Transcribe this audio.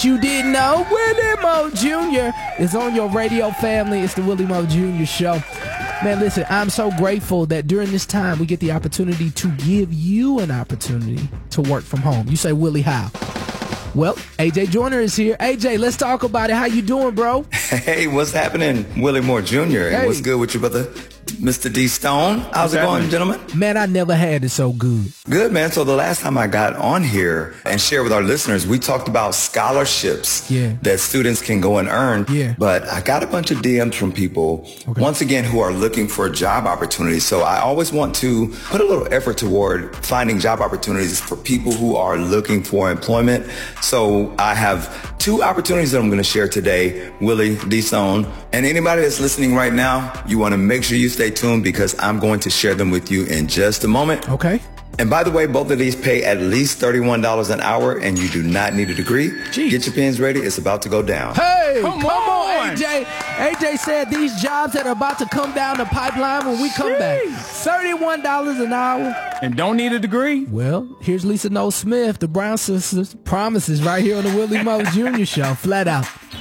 You didn't know Willie Moe Jr. is on your radio family. It's the Willie Moe Jr. Show. Man, listen, I'm so grateful that during this time we get the opportunity to give you an opportunity to work from home. You say, Willie, how? Well, AJ Joyner is here. AJ, let's talk about it. How you doing, bro? Hey, what's happening? Willie Moore Jr. Hey. What's good with you, brother? Mr. D Stone. How's it going, gentlemen? Man, I never had it so good. Good, man. So the last time I got on here and shared with our listeners, we talked about scholarships that students can go and earn. Yeah. But I got a bunch of DMs from people, once again, who are looking for job opportunities. So I always want to put a little effort toward finding job opportunities for people who are looking for employment. So I have 2 opportunities that I'm going to share today, Willie D Stone. And anybody that's listening right now, you want to make sure you stay tuned because I'm going to share them with you in just a moment. Okay. And by the way, both of these pay at least $31 an hour and you do not need a degree. Jeez. Get your pens ready. It's about to go down. Hey, come on, AJ. AJ said these jobs that are about to come down the pipeline when we come back. $31 an hour. And don't need a degree? Well, here's Lisa Noel Smith, the Brown Sisters, Promises right here on the Willie Moe Jr. Show. Flat out.